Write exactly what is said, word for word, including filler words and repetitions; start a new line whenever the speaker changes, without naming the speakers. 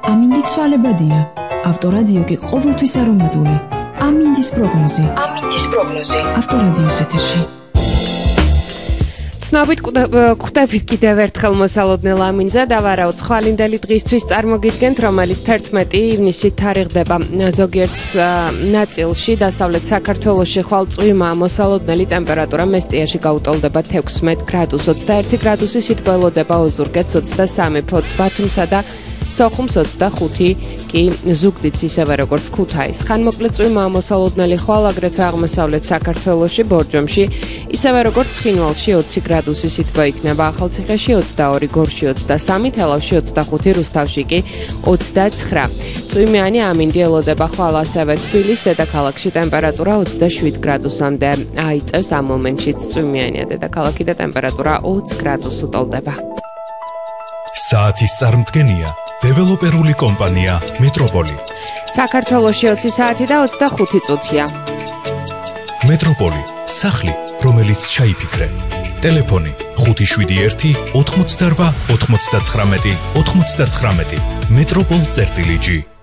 ამინდი ცვალებადია. ავტორადიო კი ყოველთვის არომატული. ამინდის პროგნოზი. ამინდის პროგნოზი. ავტორადიოს ეთერში.
ცნობით ხვდებით კიდევ ერთხელ მოსალოდნელ ამინძა და ვარაუდ ხვალინდელი დღისთვის წარმოგიდგენთ, რომელიც თერთმეტი ივნისით თარიღდება. ზოგიერთ ნაწილში დასავლეთ საქართველოში ხვალ წვიმაა, მოსალოდნელი ტემპერატურა მესტიაში გაუტოლდება თექვსმეტ გრადუსს, ოცდაერთი გრადუსი სითბოელოდება ოზურგეთს, ოცდასამი ფოთს ბათუმსა და სოხუმს, ოცდახუთი კი ზუგდიდს, ისევე როგორც ქუთაისს. ხანმოკლე წვიმაა მოსალოდნელი ხვალ აგრეთვე აღმოსავლეთ საქართველოში, ბორჯომში, ისევე როგორც ცხინვალში ოცი გრადუსი სითბო იქნება, ახალციხეში ოცდაორი, გორში ოცდასამი, თელავში ოცდახუთი, რუსთავში კი ოცდაცხრა. წვიმიანი ამინდი ელოდება ხვალ ასევე თბილის დედაქალაქში ტემპერატურა ოცდაშვიდ გრადუსამდე აიწევს, ამ მომენტშიც წვიმიანია დედაქალაქი და ტემპერატურა ოც გრადუსს უტოლდება.
საათის წარმდგენია დეველოპერული კომპანია მეტროპოლი.
საქართველოში ოცი საათი და ოცდახუთი წუთია.
მეტროპოლი, სახლი, რომელიც ჩაიფიქრე. ტელეფონი ხუთი შვიდი ერთი ოთხმოცდარვა ოთხმოცდაცხრამეტი ოთხმოცდაცხრამეტი. მეტროპოლ წერტილი ჯი.